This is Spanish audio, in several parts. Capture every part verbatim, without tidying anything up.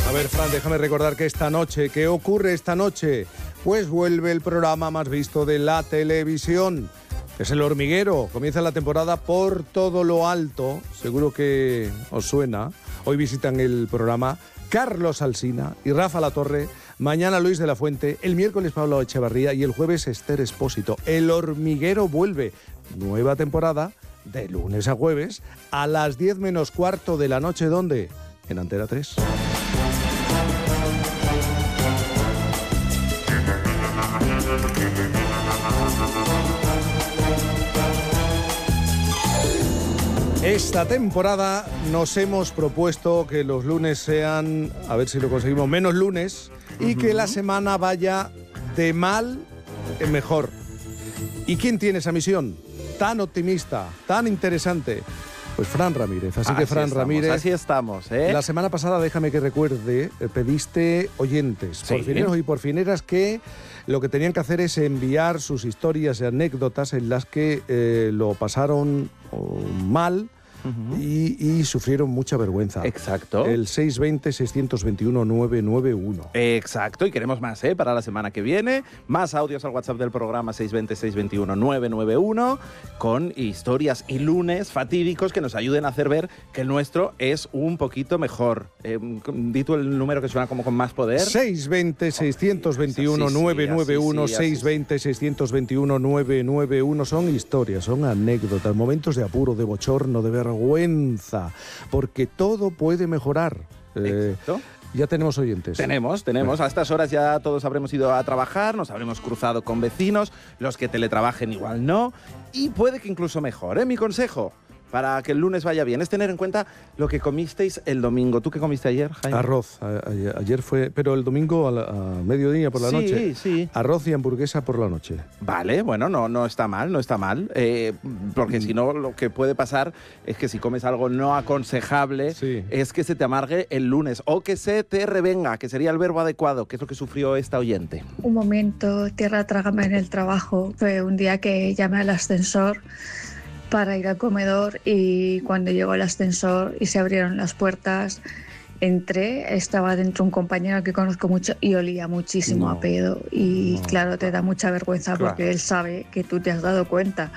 A ver, Fran, déjame recordar que esta noche, ¿qué ocurre esta noche? Pues vuelve el programa más visto de la televisión. Es El Hormiguero. Comienza la temporada Por Todo Lo Alto. Seguro que os suena. Hoy visitan el programa Carlos Alsina y Rafa Latorre. Mañana Luis de la Fuente. El miércoles Pablo Echevarría y el jueves Esther Expósito. El Hormiguero vuelve. Nueva temporada de lunes a jueves a las diez menos cuarto de la noche. ¿Dónde? En Antena tres. Esta temporada nos hemos propuesto que los lunes sean, a ver si lo conseguimos, menos lunes y uh-huh. que la semana vaya de mal en mejor. ¿Y quién tiene esa misión tan optimista, tan interesante? Pues Fran Ramírez. Así, así que Fran estamos, Ramírez. Así estamos, ¿eh? La semana pasada, déjame que recuerde, pediste oyentes, sí. porfineros y porfineras, que lo que tenían que hacer es enviar sus historias y anécdotas en las que eh, lo pasaron oh, mal. Uh-huh. y, y sufrieron mucha vergüenza. Exacto. El seis dos cero, seis dos uno, nueve nueve uno. Exacto, y queremos más, ¿eh? Para la semana que viene. Más audios al WhatsApp del programa seis dos cero, seis dos uno, nueve nueve uno con historias y lunes fatídicos que nos ayuden a hacer ver que el nuestro es un poquito mejor. Eh, di tú el número que suena como con más poder. seis dos cero, seis dos uno, nueve nueve uno, seis dos cero, seis dos uno, nueve nueve uno. Son historias, son anécdotas, momentos de apuro, de bochorno, de vergüenza, porque todo puede mejorar. Eh, Exacto. Ya tenemos oyentes. Tenemos, tenemos. A estas horas ya todos habremos ido a trabajar, nos habremos cruzado con vecinos, los que teletrabajen igual no, y puede que incluso mejor, ¿eh? Mi consejo para que el lunes vaya bien es tener en cuenta lo que comisteis el domingo. ¿Tú qué comiste ayer, Jaime? Arroz. A, a, ayer fue, pero el domingo a, la, a mediodía por la sí, noche. Sí. Arroz y hamburguesa por la noche. Vale, bueno, no, no está mal, no está mal. Eh, porque si no, lo que puede pasar es que si comes algo no aconsejable, sí. es que se te amargue el lunes o que se te revenga, que sería el verbo adecuado, que es lo que sufrió esta oyente. Un momento, tierra trágame en el trabajo. Fue un día que llamé al ascensor para ir al comedor y cuando llegó el ascensor y se abrieron las puertas, entré, estaba dentro un compañero que conozco mucho y olía muchísimo no, a pedo y no, claro, te da mucha vergüenza claro. porque él sabe que tú te has dado cuenta.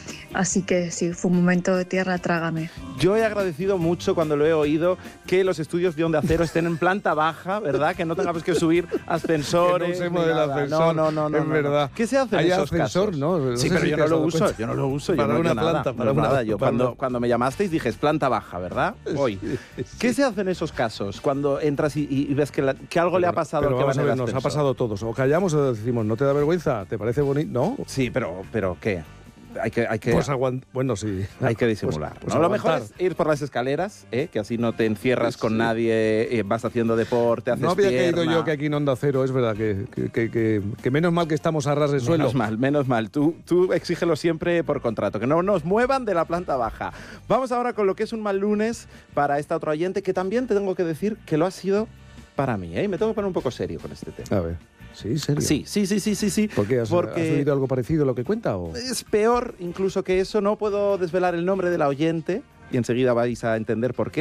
Así que sí, fue un momento de tierra trágame. Yo he agradecido mucho cuando lo he oído que los estudios de Onda Cero estén en planta baja, ¿verdad? Que no tengamos que subir ascensores. Que no usemos el ascensor. No, no, no, no. Es no, verdad. ¿Qué se hace en Hay esos ascensor, casos? ¿no? no sí, sé pero si yo te no has lo dado uso. cuenta. Yo no lo uso. Para yo no, una yo planta, nada, para no, una nada. Yo para cuando, una... cuando me llamasteis dije, es planta baja, ¿verdad? Hoy. Sí, ¿Qué sí. se hace en esos casos? Cuando entras y, y ves que, la, que algo pero, le ha pasado pero al que vamos va a en ver, el nos ha ascensor. pasado a todos. O callamos o decimos, ¿no te da vergüenza? ¿Te parece bonito? ¿No? Sí, pero, pero ¿qué? Hay que, hay que, pues aguant... Bueno, sí. hay que disimular. Pues, pues ¿no? Lo mejor aguantar. es ir por las escaleras, ¿eh? Que así no te encierras Sí. con nadie, eh, vas haciendo deporte, haces No había pierna. caído yo que aquí en Onda Cero, es verdad, que, que, que, que, que menos mal que estamos a ras de suelo. Menos mal, menos mal. Tú, tú exígelo siempre por contrato, que no nos muevan de la planta baja. Vamos ahora con lo que es un mal lunes para esta otra oyente, que también te tengo que decir que lo ha sido para mí, ¿eh? Me tengo que poner un poco serio con este tema. A ver, ¿sí? ¿Serio? Sí, sí, sí, sí, sí. sí. ¿Por qué? ¿Has, Porque ¿Has oído algo parecido a lo que cuenta? O? es peor incluso que eso. No puedo desvelar el nombre de la oyente y enseguida vais a entender por qué.